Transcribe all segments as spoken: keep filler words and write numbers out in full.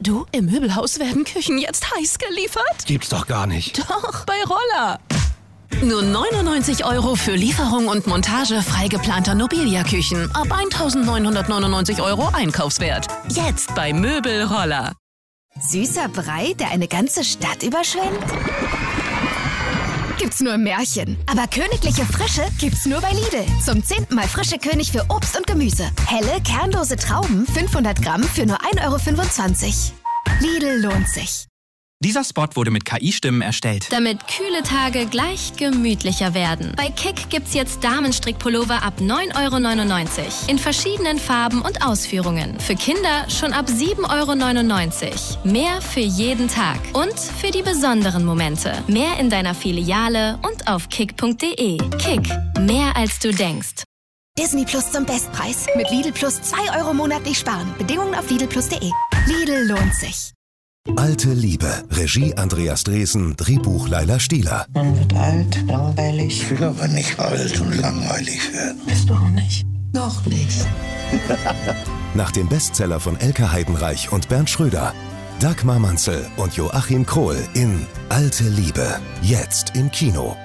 Du, im Möbelhaus werden Küchen jetzt heiß geliefert? Gibt's doch gar nicht. Doch, bei Roller. Nur neunundneunzig Euro für Lieferung und Montage frei geplanter Nobilia-Küchen. Ab eintausendneunhundertneunundneunzig Euro Einkaufswert. Jetzt bei Möbelroller. Süßer Brei, der eine ganze Stadt überschwemmt? Gibt's nur im Märchen. Aber königliche Frische gibt's nur bei Lidl. Zum zehnten Mal frische König für Obst und Gemüse. Helle, kernlose Trauben, fünfhundert Gramm für nur ein Euro fünfundzwanzig. Lidl lohnt sich. Dieser Spot wurde mit K I-Stimmen erstellt. Damit kühle Tage gleich gemütlicher werden. Bei Kick gibt's jetzt Damenstrickpullover ab neun Euro neunundneunzig. In verschiedenen Farben und Ausführungen. Für Kinder schon ab sieben Euro neunundneunzig. Mehr für jeden Tag. Und für die besonderen Momente. Mehr in deiner Filiale und auf kick punkt de. Kick. Mehr als du denkst. Disney Plus zum Bestpreis. Mit Lidl Plus zwei Euro monatlich sparen. Bedingungen auf lidl plus punkt de. Lidl lohnt sich. Alte Liebe. Regie Andreas Dresen, Drehbuch Laila Stieler. Man wird alt, langweilig. Ich will aber nicht alt und langweilig werden. Bist du auch nicht? Noch nicht. Nach dem Bestseller von Elke Heidenreich und Bernd Schröder. Dagmar Manzel und Joachim Krohl in Alte Liebe. Jetzt im Kino.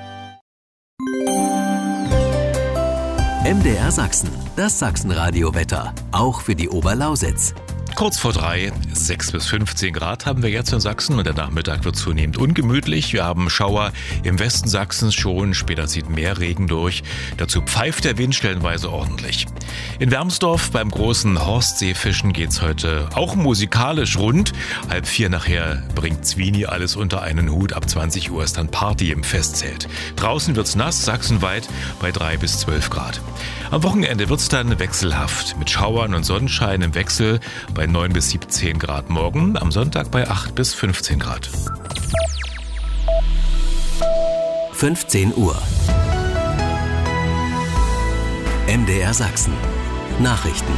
M D R Sachsen, das Sachsenradio-Wetter. Auch für die Oberlausitz. Kurz vor drei, sechs bis fünfzehn Grad haben wir jetzt in Sachsen und der Nachmittag wird zunehmend ungemütlich. Wir haben Schauer im Westen Sachsens schon, später zieht mehr Regen durch. Dazu pfeift der Wind stellenweise ordentlich. In Wermsdorf beim großen Horstseefischen geht's heute auch musikalisch rund. Halb vier nachher bringt Zwini alles unter einen Hut. Ab zwanzig Uhr ist dann Party im Festzelt. Draußen wird's nass, sachsenweit bei drei bis zwölf Grad. Am Wochenende wird's dann wechselhaft mit Schauern und Sonnenschein im Wechsel bei neun bis siebzehn Grad morgen, am Sonntag bei acht bis fünfzehn Grad. fünfzehn Uhr. M D R Sachsen. Nachrichten.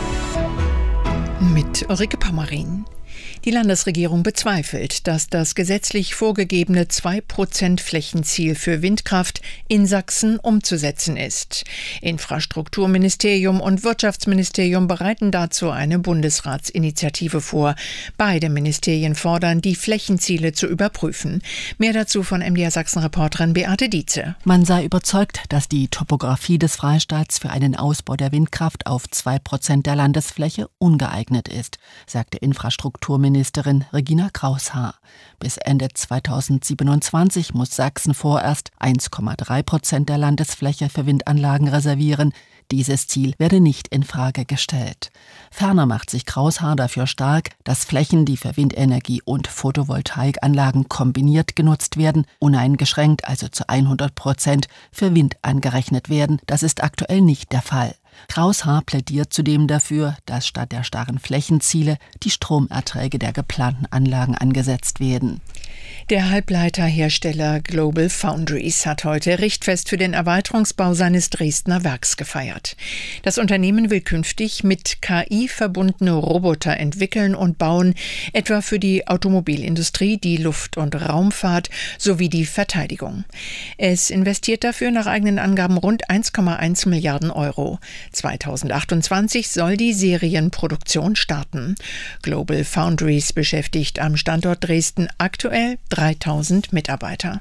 Mit Ulrike Pommerin. Die Landesregierung bezweifelt, dass das gesetzlich vorgegebene zwei Prozent Flächenziel für Windkraft in Sachsen umzusetzen ist. Infrastrukturministerium und Wirtschaftsministerium bereiten dazu eine Bundesratsinitiative vor. Beide Ministerien fordern, die Flächenziele zu überprüfen. Mehr dazu von M D R Sachsen-Reporterin Beate Dietze. Man sei überzeugt, dass die Topografie des Freistaats für einen Ausbau der Windkraft auf zwei Prozent der Landesfläche ungeeignet ist, sagte Infrastrukturministerin Regina Kraushaar. Bis Ende zweitausendsiebenundzwanzig muss Sachsen vorerst eins Komma drei Prozent der Landesfläche für Windanlagen reservieren. Dieses Ziel werde nicht in Frage gestellt. Ferner macht sich Kraushaar dafür stark, dass Flächen, die für Windenergie und Photovoltaikanlagen kombiniert genutzt werden, uneingeschränkt, also zu hundert Prozent, für Wind angerechnet werden. Das ist aktuell nicht der Fall. Kraushaar plädiert zudem dafür, dass statt der starren Flächenziele die Stromerträge der geplanten Anlagen angesetzt werden. Der Halbleiterhersteller Global Foundries hat heute Richtfest für den Erweiterungsbau seines Dresdner Werks gefeiert. Das Unternehmen will künftig mit K I verbundene Roboter entwickeln und bauen, etwa für die Automobilindustrie, die Luft- und Raumfahrt sowie die Verteidigung. Es investiert dafür nach eigenen Angaben rund eins Komma eins Milliarden Euro. zweitausendachtundzwanzig soll die Serienproduktion starten. Global Foundries beschäftigt am Standort Dresden aktuell dreitausend Mitarbeiter.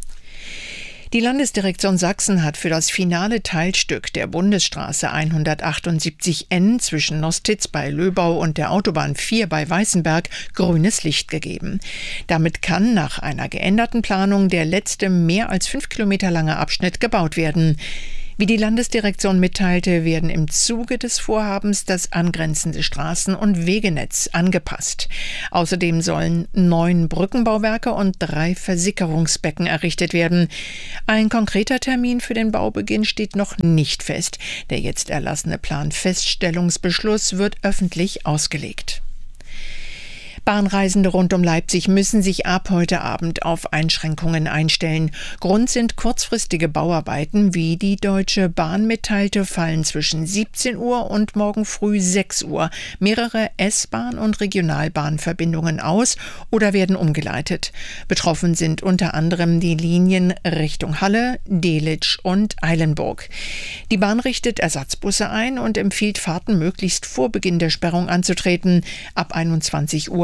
Die Landesdirektion Sachsen hat für das finale Teilstück der Bundesstraße hundertachtundsiebzig N zwischen Nostitz bei Löbau und der Autobahn vier bei Weißenberg grünes Licht gegeben. Damit kann nach einer geänderten Planung der letzte mehr als fünf Kilometer lange Abschnitt gebaut werden. Wie die Landesdirektion mitteilte, werden im Zuge des Vorhabens das angrenzende Straßen- und Wegenetz angepasst. Außerdem sollen neun Brückenbauwerke und drei Versickerungsbecken errichtet werden. Ein konkreter Termin für den Baubeginn steht noch nicht fest. Der jetzt erlassene Planfeststellungsbeschluss wird öffentlich ausgelegt. Bahnreisende rund um Leipzig müssen sich ab heute Abend auf Einschränkungen einstellen. Grund sind kurzfristige Bauarbeiten. Wie die Deutsche Bahn mitteilte, fallen zwischen siebzehn Uhr und morgen früh sechs Uhr mehrere S-Bahn- und Regionalbahnverbindungen aus oder werden umgeleitet. Betroffen sind unter anderem die Linien Richtung Halle, Delitzsch und Eilenburg. Die Bahn richtet Ersatzbusse ein und empfiehlt Fahrten möglichst vor Beginn der Sperrung anzutreten. Ab einundzwanzig Uhr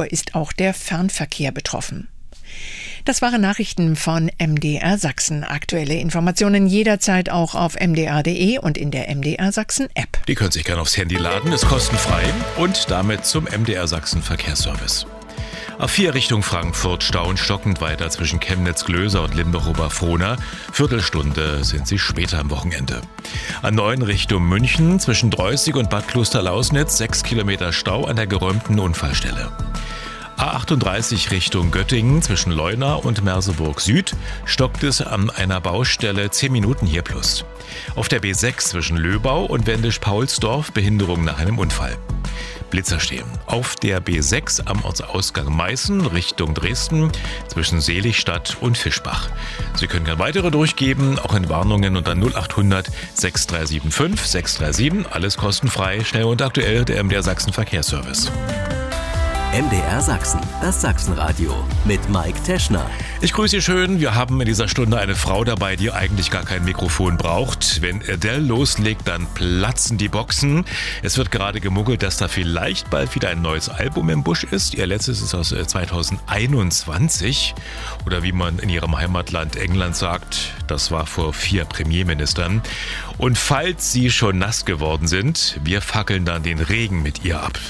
Dafür ist auch der Fernverkehr betroffen. Das waren Nachrichten von M D R Sachsen. Aktuelle Informationen jederzeit auch auf m d r punkt d e und in der M D R Sachsen App. Die können sich gerne aufs Handy laden, ist kostenfrei und damit zum M D R Sachsen Verkehrsservice. A vier Richtung Frankfurt, Stau und stockend weiter zwischen Chemnitz-Glöser und Limburg-Oberfrohna. Viertelstunde sind Sie später am Wochenende. A neun Richtung München, zwischen Dreußig und Bad Klosterlausnitz, sechs Kilometer Stau an der geräumten Unfallstelle. A achtunddreißig Richtung Göttingen, zwischen Leuna und Merseburg Süd, stockt es an einer Baustelle, zehn Minuten hier plus. Auf der B sechs zwischen Löbau und Wendisch-Paulsdorf, Behinderung nach einem Unfall. Blitzer stehen. Auf der B sechs am Ortsausgang Meißen Richtung Dresden zwischen Seligstadt und Fischbach. Sie können gerne weitere durchgeben, auch in Warnungen unter null achthundert sechs drei sieben fünf sechs drei sieben. Alles kostenfrei, schnell und aktuell, der M D R Sachsen Verkehrsservice. M D R Sachsen, das Sachsenradio mit Mike Teschner. Ich grüße Sie schön. Wir haben in dieser Stunde eine Frau dabei, die eigentlich gar kein Mikrofon braucht. Wenn Adele loslegt, dann platzen die Boxen. Es wird gerade gemunkelt, dass da vielleicht bald wieder ein neues Album im Busch ist. Ihr letztes ist aus zweitausendeinundzwanzig. Oder wie man in ihrem Heimatland England sagt, das war vor vier Premierministern. Und falls Sie schon nass geworden sind, wir fackeln dann den Regen mit ihr ab.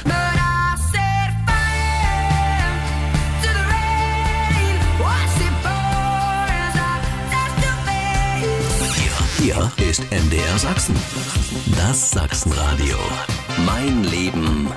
Hier ist M D R Sachsen, das Sachsenradio. Mein Leben